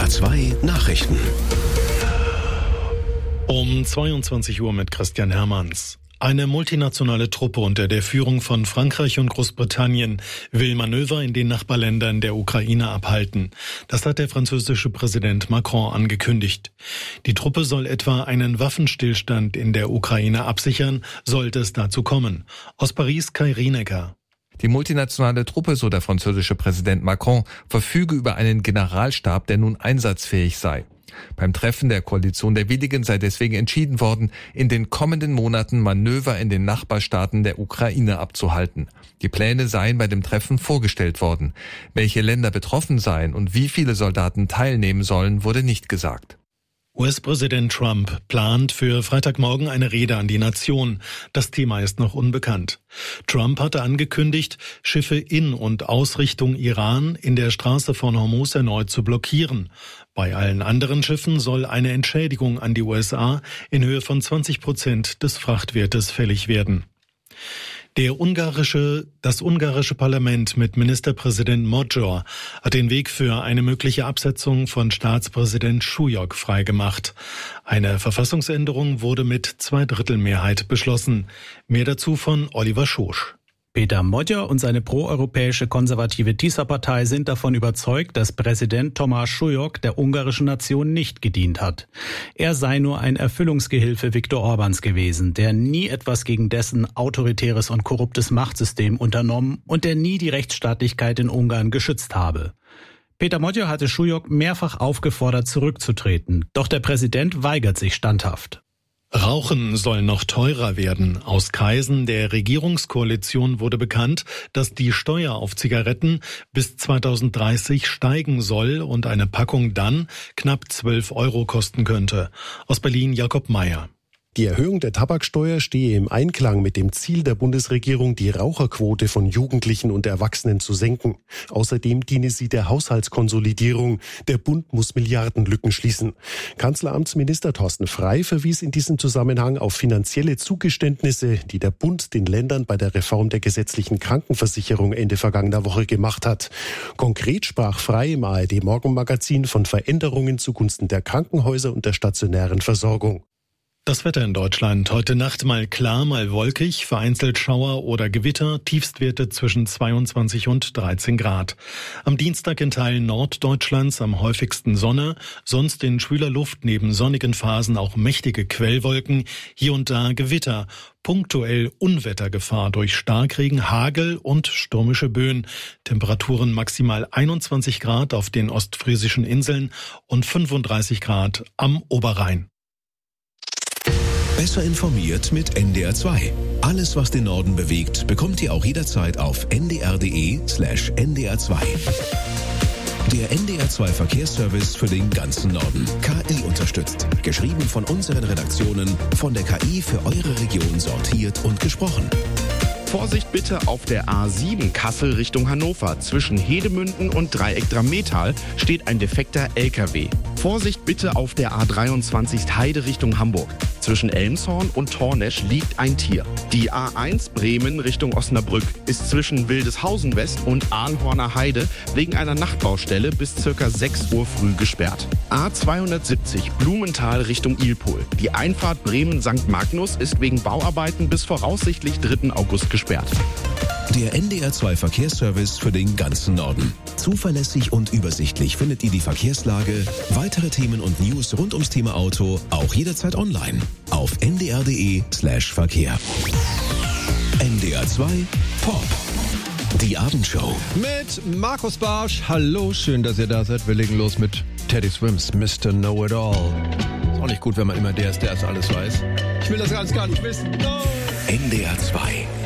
NDR 2 Nachrichten. Um 22 Uhr mit Christian Hermanns. Eine multinationale Truppe unter der Führung von Frankreich und Großbritannien will Manöver in den Nachbarländern der Ukraine abhalten. Das hat der französische Präsident Macron angekündigt. Die Truppe soll etwa einen Waffenstillstand in der Ukraine absichern, sollte es dazu kommen. Aus Paris Kai Rienecker. Die multinationale Truppe, so der französische Präsident Macron, verfüge über einen Generalstab, der nun einsatzfähig sei. Beim Treffen der Koalition der Willigen sei deswegen entschieden worden, in den kommenden Monaten Manöver in den Nachbarstaaten der Ukraine abzuhalten. Die Pläne seien bei dem Treffen vorgestellt worden. Welche Länder betroffen seien und wie viele Soldaten teilnehmen sollen, wurde nicht gesagt. US-Präsident Trump plant für Freitagmorgen eine Rede an die Nation. Das Thema ist noch unbekannt. Trump hatte angekündigt, Schiffe in und aus Richtung Iran in der Straße von Hormuz erneut zu blockieren. Bei allen anderen Schiffen soll eine Entschädigung an die USA in Höhe von 20% des Frachtwertes fällig werden. Das ungarische Parlament mit Ministerpräsident Magyar hat den Weg für eine mögliche Absetzung von Staatspräsident Schujok freigemacht. Eine Verfassungsänderung wurde mit 2/3 beschlossen. Mehr dazu von Oliver Schosch. Peter Magyar und seine proeuropäische konservative TISA-Partei sind davon überzeugt, dass Präsident Tomáš Šujok der ungarischen Nation nicht gedient hat. Er sei nur ein Erfüllungsgehilfe Viktor Orbáns gewesen, der nie etwas gegen dessen autoritäres und korruptes Machtsystem unternommen und der nie die Rechtsstaatlichkeit in Ungarn geschützt habe. Peter Magyar hatte Šujok mehrfach aufgefordert, zurückzutreten, doch der Präsident weigert sich standhaft. Rauchen soll noch teurer werden. Aus Kreisen der Regierungskoalition wurde bekannt, dass die Steuer auf Zigaretten bis 2030 steigen soll und eine Packung dann knapp 12 € kosten könnte. Aus Berlin Jakob Meyer. Die Erhöhung der Tabaksteuer stehe im Einklang mit dem Ziel der Bundesregierung, die Raucherquote von Jugendlichen und Erwachsenen zu senken. Außerdem diene sie der Haushaltskonsolidierung. Der Bund muss Milliardenlücken schließen. Kanzleramtsminister Thorsten Frey verwies in diesem Zusammenhang auf finanzielle Zugeständnisse, die der Bund den Ländern bei der Reform der gesetzlichen Krankenversicherung Ende vergangener Woche gemacht hat. Konkret sprach Frey im ARD-Morgenmagazin von Veränderungen zugunsten der Krankenhäuser und der stationären Versorgung. Das Wetter in Deutschland. Heute Nacht mal klar, mal wolkig, vereinzelt Schauer oder Gewitter, Tiefstwerte zwischen 22 und 13 Grad. Am Dienstag in Teilen Norddeutschlands am häufigsten Sonne, sonst in schwüler Luft neben sonnigen Phasen auch mächtige Quellwolken, hier und da Gewitter, punktuell Unwettergefahr durch Starkregen, Hagel und stürmische Böen. Temperaturen maximal 21 Grad auf den ostfriesischen Inseln und 35 Grad am Oberrhein. Besser informiert mit NDR 2. Alles, was den Norden bewegt, bekommt ihr auch jederzeit auf ndr.de/ndr2. Der NDR 2 Verkehrsservice für den ganzen Norden. KI unterstützt. Geschrieben von unseren Redaktionen, von der KI für eure Region sortiert und gesprochen. Vorsicht bitte auf der A7 Kassel Richtung Hannover. Zwischen Hedemünden und Dreieck Drammetal steht ein defekter LKW. Vorsicht bitte auf der A23 Heide Richtung Hamburg. Zwischen Elmshorn und Tornesch liegt ein Tier. Die A1 Bremen Richtung Osnabrück ist zwischen Wildeshausen West und Arnhorner Heide wegen einer Nachtbaustelle bis ca. 6 Uhr früh gesperrt. A270 Blumenthal Richtung Ilpol. Die Einfahrt Bremen-St. Magnus ist wegen Bauarbeiten bis voraussichtlich 3. August gesperrt. Der NDR 2 Verkehrsservice für den ganzen Norden. Zuverlässig und übersichtlich findet ihr die Verkehrslage, weitere Themen und News rund ums Thema Auto auch jederzeit online auf ndr.de/Verkehr. NDR 2 Pop. Die Abendshow. Mit Markus Barsch. Hallo, schön, dass ihr da seid. Wir legen los mit Teddy Swims, Mr. Know-It-All. Ist auch nicht gut, wenn man immer der ist, alles weiß. Ich will das alles gar nicht wissen. No. NDR 2